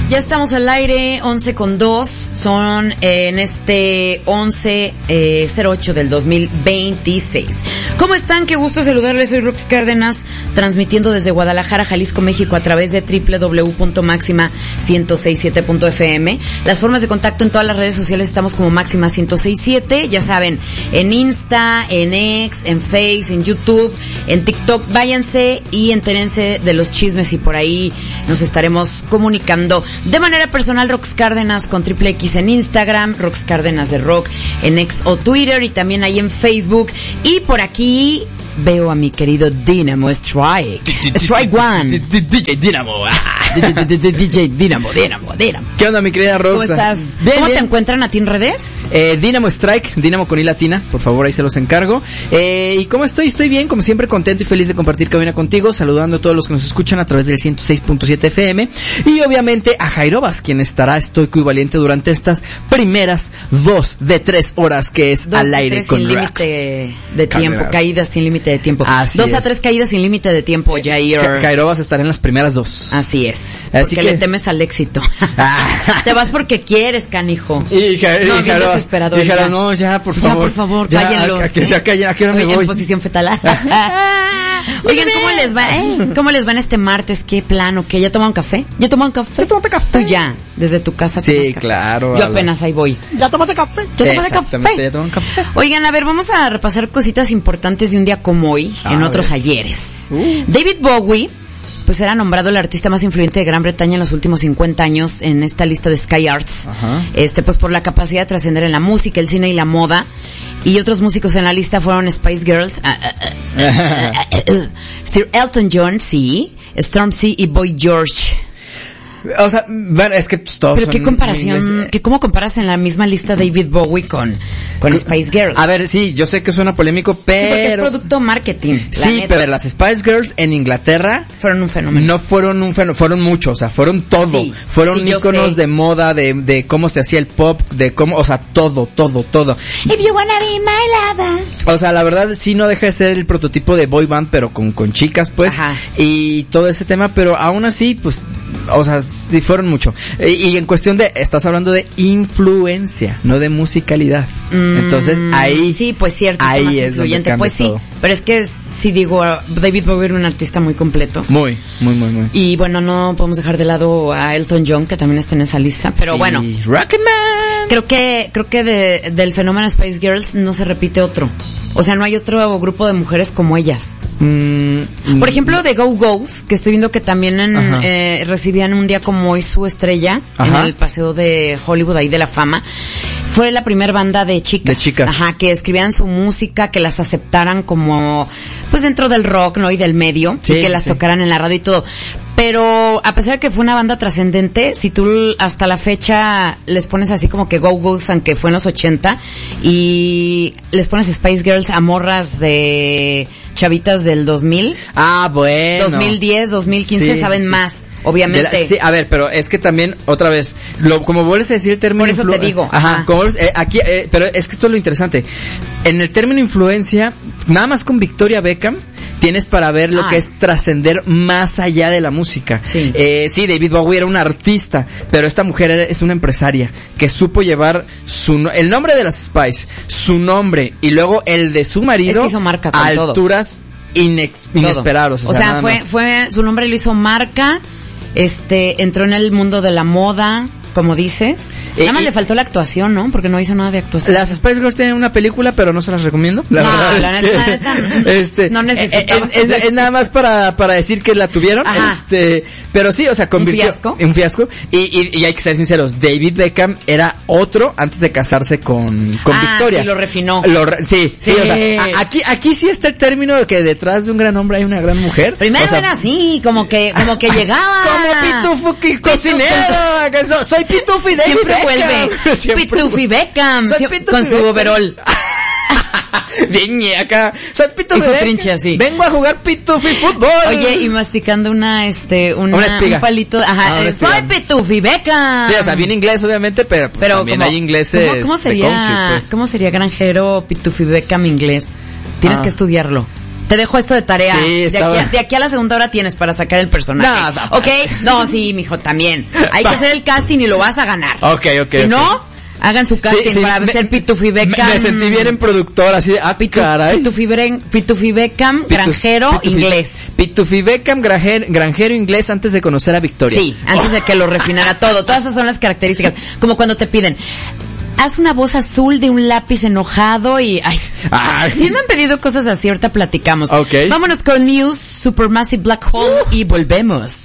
Ya estamos al aire, 11:02, son en este 11/08 del 2026. ¿Cómo están? Qué gusto saludarles, soy Rox Cárdenas, transmitiendo desde Guadalajara, Jalisco, México, a través de www.maxima1067.fm. Las formas de contacto en todas las redes sociales estamos como Máxima 1067, ya saben, en Insta, en X, en Face, en YouTube, en TikTok, váyanse y entérense de los chismes y por ahí nos estaremos comunicando. De manera personal, Rox Cárdenas con triple X en Instagram, Rox Cárdenas de Rock en X o Twitter y también ahí en Facebook. Y por aquí veo a mi querido Dynamo Strike One. DJ Dynamo. DJ Dynamo. ¿Qué onda, mi querida Rox? ¿Cómo estás? Bien, ¿Cómo bien. te encuentran a ti en redes? Dynamo Strike, Dynamo con I latina, por favor, ahí se los encargo. ¿Y cómo estoy? Estoy bien, como siempre, contento y feliz de compartir cabina contigo, saludando a todos los que nos escuchan a través del 106.7 FM y obviamente a Jairobas, quien estará estoico y valiente durante estas primeras 2 de 3 horas que es al aire con sin Rox. límite de tiempo, caídas sin límite de tiempo. Así 2 a es. 3 caídas sin límite de tiempo, Jair. Jairobas estará en las primeras 2. Así es. Así Porque que le temes al éxito. Te vas porque quieres, canijo. No, bien desesperado. Jairobas, no, ya, por favor. Ya, por favor, ya, cállenlos. a que se callen, ¿a qué hora me En voy? posición fetal. Oigan, ¿cómo les va? ¿Cómo les va en este martes? ¿Qué plan o qué? ¿Ya tomaron café? ¿Ya tomaron café? ¿Ya tomaste café? Tú ya, desde tu casa. Sí, tomas café. claro. Yo apenas ahí voy. ¿Ya tomaste café? ¿Ya tomaste Exactamente, café? ya tomaron café. Oigan, a ver, vamos a repasar cositas importantes de un día como hoy, en otros ayeres. David Bowie, pues era nombrado el artista más influyente de Gran Bretaña en los últimos 50 años en esta lista de Sky Arts. Ajá. Pues por la capacidad de trascender en la música, el cine y la moda. Y otros músicos en la lista fueron Spice Girls, Sir Elton John, sí, Stormzy y Boy George. O sea, bueno, es que todos Pero qué son comparación, ingleses. ¿cómo comparas en la misma lista David Bowie con Spice Girls? A ver, sí, yo sé que suena polémico, Sí, porque es pero... producto marketing. la Sí, neta. pero las Spice Girls en Inglaterra Fueron un fenómeno. no fueron un fenómeno, fueron muchos, o sea, fueron todo. Sí, Fueron sí, yo íconos sé. de moda, de cómo se hacía el pop, de cómo, o sea, todo. If you wanna be my lover. O sea, la verdad sí no deja de ser el prototipo de boy band, pero con chicas, pues. Ajá. Y todo ese tema, pero aún así, pues, o sea, sí fueron mucho. Y en cuestión de, estás hablando de influencia, no de musicalidad. Entonces, ahí... Sí, pues cierto, ahí más es donde influyente. cambia Pues sí, todo. pero es que sí digo, David Bowie era un artista muy completo. Muy. Y bueno, no podemos dejar de lado a Elton John, que también está en esa lista, pero Sí, bueno. Rocketman. Creo que del fenómeno Spice Girls no se repite otro. O sea, no hay otro grupo de mujeres como ellas. Por ejemplo, The Go-Go's, que estoy viendo que también recibían un día como hoy su estrella Ajá. en el Paseo de Hollywood, ahí de la fama. Fue la primera banda de chicas. De chicas. Ajá, que escribían su música, que las aceptaran como, pues dentro del rock, ¿no? Y del medio. Sí, y que las sí. tocaran en la radio y todo. Pero, a pesar de que fue una banda trascendente, si tú hasta la fecha les pones así como que Go-Go's, aunque fue en los 80, y les pones Spice Girls a morras de chavitas del 2000, Ah, bueno. 2010, 2015, Sí, saben sí. más, obviamente. Sí, a ver, pero es que también, otra vez, como vuelves a decir el término... Por eso te digo. Ajá, Ajá. como aquí, pero es que esto es lo interesante. En el término influencia, nada más con Victoria Beckham, tienes para ver lo que es trascender más allá de la música. Sí. Sí, David Bowie era un artista, pero esta mujer es una empresaria que supo llevar el nombre de las Spice, su nombre y luego el de su marido Es que hizo marca con a todo. alturas inesperables. O sea, nada más. fue, su nombre lo hizo marca, entró en el mundo de la moda, como dices. Nada más le faltó la actuación, ¿no? Porque no hizo nada de actuación. Las Spice Girls tienen una película, pero no se las recomiendo. La No, verdad la es neta, que, no necesitaba. es nada más para decir que la tuvieron. Ajá. Pero sí, o sea, convirtió ¿Un fiasco? Y hay que ser sinceros, David Beckham era otro antes de casarse con Victoria. Sí, lo refinó. Sí, Sí. o sea, aquí sí está el término de que detrás de un gran hombre hay una gran mujer. Primero O sea, era así, como que llegaba. como Pitufo cocinero. Soy Pitufi David Siempre Beckham. vuelve. Siempre Pitufi Beckham. Soy Pitufi Con su Beckham. overall. Viñe acá. Soy Pitufi Y su Beckham. trinche así. Vengo a jugar Pitufi fútbol. Oye, y masticando una espiga. Un palito. Ajá, una espiga. soy Pitufi Beckham. Sí, o sea, bien inglés obviamente, pero también como- hay ingleses ¿Cómo de country, pues. sería granjero Pitufi Beckham inglés? Tienes que estudiarlo. Te dejo esto de tarea. Sí, de aquí a la segunda hora tienes para sacar el personaje. Nada. ¿Ok? No, sí, mijo, también. Hay que hacer el casting y lo vas a ganar. Ok. Si no, hagan su casting para ser Pitufi Beckham. Me sentí bien en productor, así de, caray. Pitufi Beckham, granjero inglés. Pitufi Beckham, granjero inglés antes de conocer a Victoria. Sí, antes de que lo refinara todo. Todas esas son las características. Como cuando te piden, haz una voz azul de un lápiz enojado y... Ay. Si me han pedido cosas así, ahorita platicamos. Ok. Vámonos con Muse, Supermassive Black Hole y volvemos.